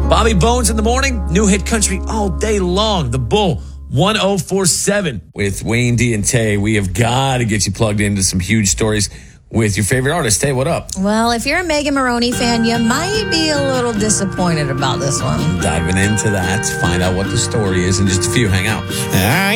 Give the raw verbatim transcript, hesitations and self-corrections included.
Bobby Bones in the morning, new hit country all day long. The Bull, one oh four point seven. With Wayne D and Tay, we have got to get you plugged into some huge stories with your favorite artist. Tay, what up? Well, if you're a Megan Maroney fan, you might be a little disappointed about this one. Diving into that, find out what the story is in just a few. Hang out.